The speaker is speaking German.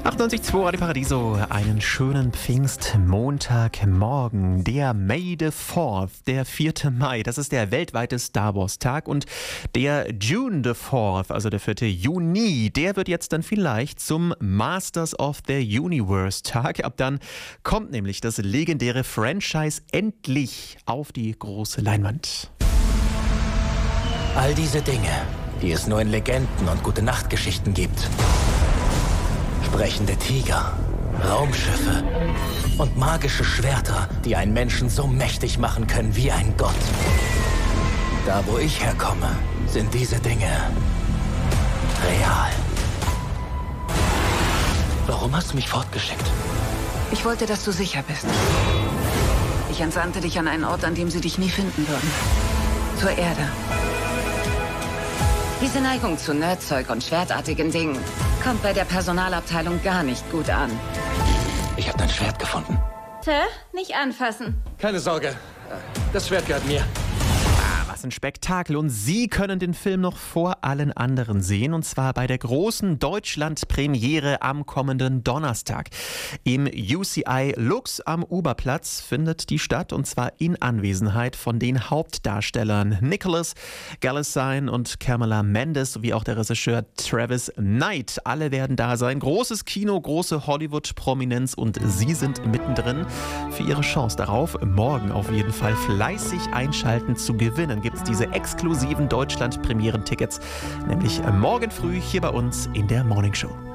98.2 Radio Paradiso, einen schönen Pfingstmontagmorgen, der May the 4th, der 4. Mai, das ist der weltweite Star Wars Tag, und der June the 4th, also der 4. Juni, der wird jetzt dann vielleicht zum Masters of the Universe Tag. Ab dann kommt nämlich das legendäre Franchise endlich auf die große Leinwand. All diese Dinge, die es nur in Legenden und Gute-Nacht-Geschichten gibt. Sprechende Tiger, Raumschiffe und magische Schwerter, die einen Menschen so mächtig machen können wie ein Gott. Da, wo ich herkomme, sind diese Dinge real. Warum hast du mich fortgeschickt? Ich wollte, dass du sicher bist. Ich entsandte dich an einen Ort, an dem sie dich nie finden würden. Zur Erde. Diese Neigung zu Nerdzeug und schwertartigen Dingen kommt bei der Personalabteilung gar nicht gut an. Ich habe dein Schwert gefunden. Nicht anfassen. Keine Sorge, das Schwert gehört mir. Was ein Spektakel, und Sie können den Film noch vor allen anderen sehen, und zwar bei der großen Deutschland-Premiere am kommenden Donnerstag. Im UCI Lux am Oberplatz findet die statt, und zwar in Anwesenheit von den Hauptdarstellern Nicholas Galitzine und Kamala Mendes sowie auch der Regisseur Travis Knight. Alle werden da sein. Großes Kino, große Hollywood-Prominenz, und Sie sind mittendrin. Für Ihre Chance darauf, morgen auf jeden Fall fleißig einschalten, zu gewinnen, gibt es diese exklusiven Deutschland-Premieren-Tickets, nämlich morgen früh hier bei uns in der Morning Show.